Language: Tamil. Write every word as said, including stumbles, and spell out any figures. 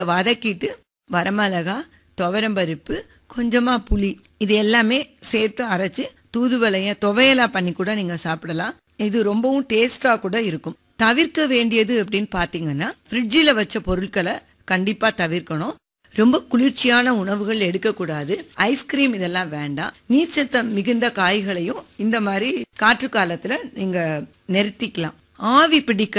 வதக்கிட்டு வரமிளகா, துவரம்பருப்பு, கொஞ்சமா புளி இது எல்லாமே சேர்த்து அரைச்சு தூதுவளைய துவையலா பண்ணி கூட நீங்க சாப்பிடலாம். இது ரொம்பவும் டேஸ்டா கூட இருக்கும். தவிர்க்க வேண்டியது அப்படின்னு பாத்தீங்கன்னா ஃப்ரிட்ஜில் வச்ச பொருட்களை கண்டிப்பா தவிர்க்கணும். ரொம்ப குளிர்ச்சியான உணவுகள் எடுக்கக்கூடாது. ஐஸ்கிரீம் இதெல்லாம் வேண்டாம். நீர்ச்சத்தம் மிகுந்த காய்களையும் இந்த மாதிரி காற்று காலத்துல நீங்க நிறுத்திக்கலாம். ஆவி பிடிக்க